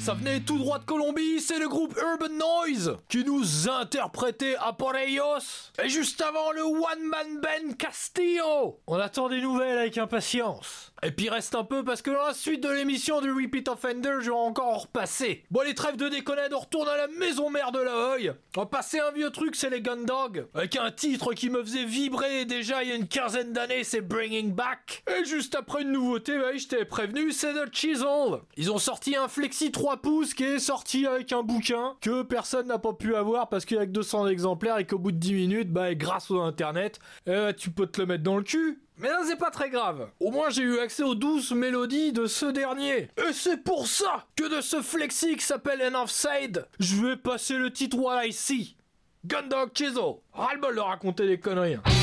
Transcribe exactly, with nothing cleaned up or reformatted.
ça venait tout droit de Colombie, c'est le groupe Urban Noise qui nous interprétait Aporellos. Et juste avant, le One Man Band Castillo. On attend des nouvelles avec impatience. Et puis reste un peu parce que dans la suite de l'émission du Repeat Offender, je vais encore en repasser. Bon, les trêves de déconnade, on retourne à la maison mère de la Hoye. On va passer un vieux truc, c'est les Gun Dog, avec un titre qui me faisait vibrer déjà il y a une quinzaine d'années, c'est Bringing Back. Et juste après une nouveauté, bah, je t'avais prévenu, c'est The Chisel. Ils ont sorti un Flexi trois pouces qui est sorti avec un bouquin que personne n'a pas pu avoir parce qu'il y a que deux cents exemplaires et qu'au bout de dix minutes, bah, grâce au internet, euh, tu peux te le mettre dans le cul. Mais là, c'est pas très grave. Au moins, j'ai eu accès aux douces mélodies de ce dernier. Et c'est pour ça que de ce Flexi qui s'appelle An Offside, je vais passer le titre What I See. Gun Dog Chisel. Ras-le-bol de raconter des conneries.